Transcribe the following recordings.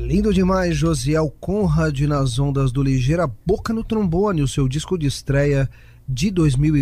Lindo demais, Josiel Conrad nas ondas do Ligeira Boca no Trombone, o seu disco de estreia de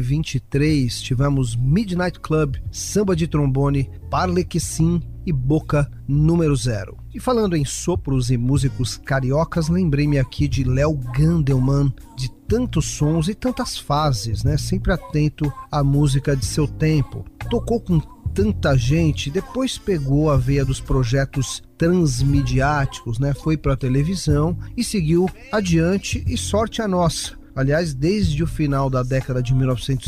2023. Tivemos Midnight Club, Samba de Trombone, Parle que Sim e Boca número 0. E falando em sopros e músicos cariocas, lembrei-me aqui de Léo Gandelman, de tantos sons e tantas fases, né? Sempre atento à música de seu tempo. Tocou com tanta gente, depois pegou a veia dos projetos transmediáticos, né? Foi para a televisão e seguiu adiante, e sorte a nossa. Aliás, desde o final da década de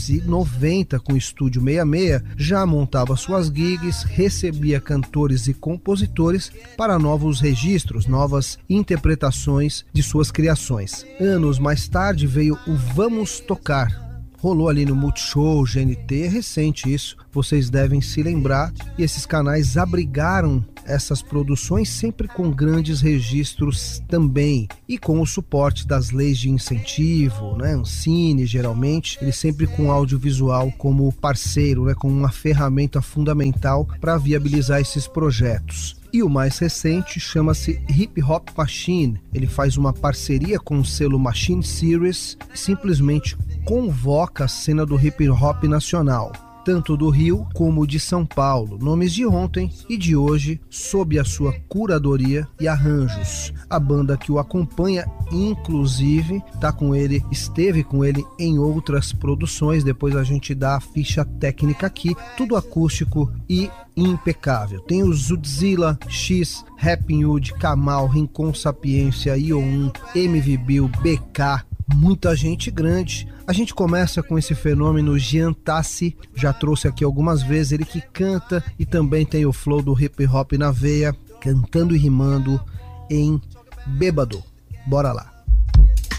1990, com o Estúdio 66, já montava suas gigs, recebia cantores e compositores para novos registros, novas interpretações de suas criações. Anos mais tarde veio o Vamos Tocar. Rolou ali no Multishow, GNT, é recente isso, vocês devem se lembrar, e esses canais abrigaram essas produções sempre com grandes registros também, e com o suporte das leis de incentivo, né? Ancine, geralmente, ele sempre com audiovisual como parceiro, né? Como uma ferramenta fundamental para viabilizar esses projetos. E o mais recente chama-se Hip Hop Machine. Ele faz uma parceria com o selo Machine Series e simplesmente convoca a cena do hip hop nacional, tanto do Rio como de São Paulo, nomes de ontem e de hoje, sob a sua curadoria e arranjos. A banda que o acompanha, inclusive, esteve com ele em outras produções, depois a gente dá a ficha técnica aqui, tudo acústico e impecável. Tem o Zudzilla, X, Rapping Hood, Kamal, Rincon Sapiência, IO1, MV Bill, BK, muita gente grande. A gente começa com esse fenômeno Jean Tassi, já trouxe aqui algumas vezes, ele que canta e também tem o flow do hip hop na veia, cantando e rimando em Bêbado. Bora lá.